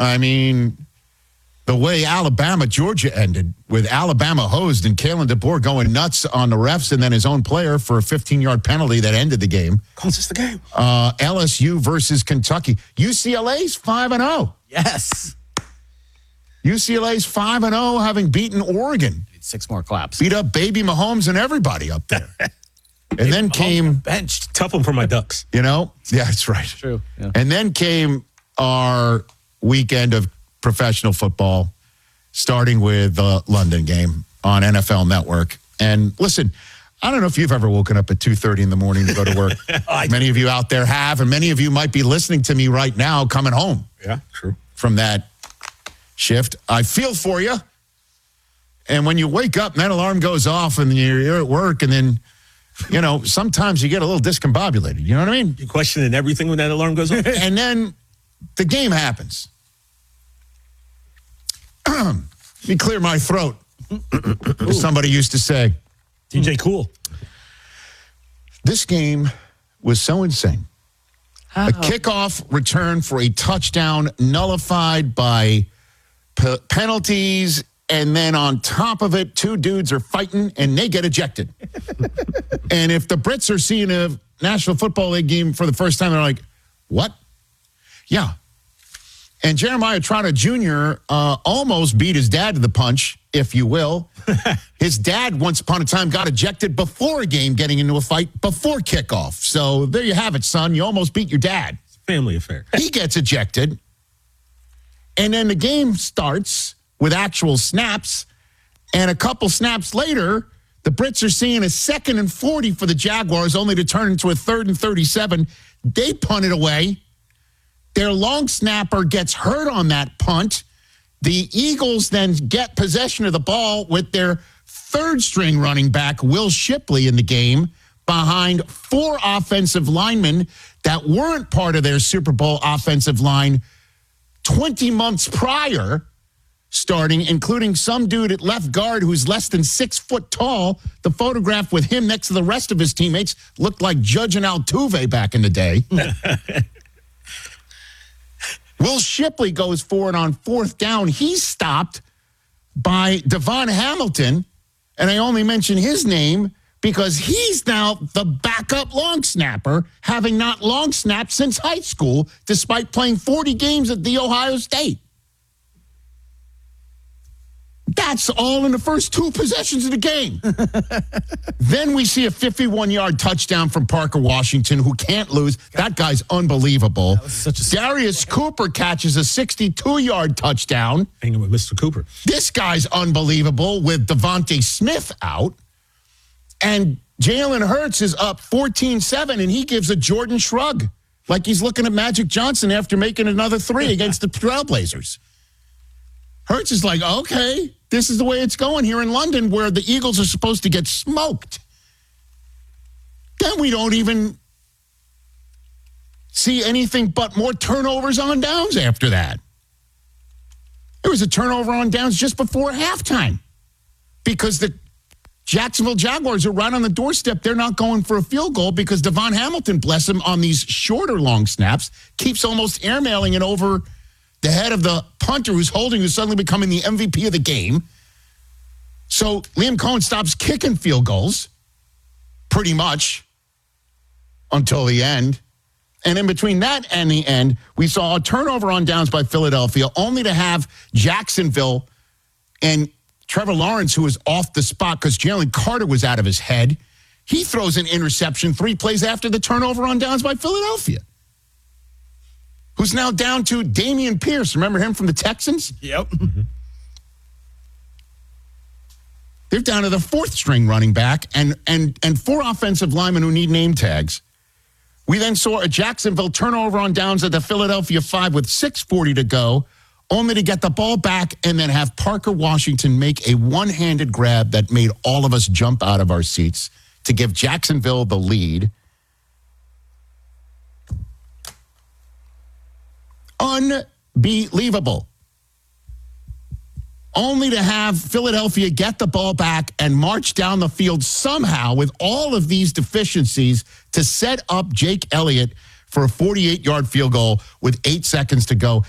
I mean, the way Alabama-Georgia ended with Alabama hosed and Kalen DeBoer going nuts on the refs and then his own player for a 15-yard penalty that ended the game. Costs the game. LSU versus Kentucky. UCLA's 5-0. Yes. UCLA's 5-0, having beaten Oregon. 6 more claps. Beat up baby Mahomes and everybody up there. And then came... Benched. Tough one for my Ducks. You know? Yeah, that's right. True. Yeah. And then came our weekend of professional football, starting with the London game on NFL Network. And listen, I don't know if you've ever woken up at 2:30 in the morning to go to work. Many of you out there have, and many of you might be listening to me right now coming home. Yeah, true. From that shift. I feel for you. And when you wake up and that alarm goes off and you're at work and then, you know, sometimes you get a little discombobulated. You know what I mean? You're questioning everything when that alarm goes off. And then the game happens. Let me clear my throat, as somebody used to say. DJ Cool. This game was so insane. A kickoff return for a touchdown nullified by penalties, and then on top of it, 2 dudes are fighting, and they get ejected. And if the Brits are seeing a National Football League game for the first time, they're like, what? Yeah. And Jeremiah Trotter Jr. Almost beat his dad to the punch, if you will. His dad, once upon a time, got ejected before a game, getting into a fight before kickoff. So there you have it, son. You almost beat your dad. It's a family affair. He gets ejected. And then the game starts with actual snaps. And a couple snaps later, the Brits are seeing a 2nd and 40 for the Jaguars, only to turn into a 3rd and 37. They punt it away. Their long snapper gets hurt on that punt. The Eagles then get possession of the ball with their 3rd-string running back, Will Shipley, in the game, behind 4 offensive linemen that weren't part of their Super Bowl offensive line 20 months prior, starting, including some dude at left guard who's less than 6 foot tall. The photograph with him next to the rest of his teammates looked like Judge and Altuve back in the day. Will Shipley goes for it on 4th down. He's stopped by Devon Hamilton, and I only mention his name because he's now the backup long snapper, having not long snapped since high school, despite playing 40 games at The Ohio State. That's all in the first 2 possessions of the game. Then we see a 51-yard touchdown from Parker Washington, who can't lose. That guy's unbelievable. Darius Cooper catches a 62-yard touchdown. Hanging with Mr. Cooper. This guy's unbelievable with Devontae Smith out. And Jalen Hurts is up 14-7, and he gives a Jordan shrug, like he's looking at Magic Johnson after making another 3 against the Trailblazers. Hurts is like, okay, this is the way it's going here in London, where the Eagles are supposed to get smoked. Then we don't even see anything but more turnovers on downs after that. There was a turnover on downs just before halftime because the Jacksonville Jaguars are right on the doorstep. They're not going for a field goal because Devon Hamilton, bless him, on these shorter long snaps, keeps almost airmailing it over the head of the punter who's suddenly becoming the MVP of the game. So Liam Cohen stops kicking field goals pretty much until the end. And in between that and the end, we saw a turnover on downs by Philadelphia, only to have Jacksonville and Trevor Lawrence, who was off the spot because Jalen Carter was out of his head. He throws an interception 3 plays after the turnover on downs by Philadelphia, who's now down to Dameon Pierce. Remember him from the Texans? Yep. They're down to the 4th-string running back and 4 offensive linemen who need name tags. We then saw a Jacksonville turnover on downs at the Philadelphia 5 with 6:40 to go, only to get the ball back and then have Parker Washington make a one-handed grab that made all of us jump out of our seats to give Jacksonville the lead. Unbelievable. Only to have Philadelphia get the ball back and march down the field somehow with all of these deficiencies to set up Jake Elliott for a 48-yard field goal with 8 seconds to go.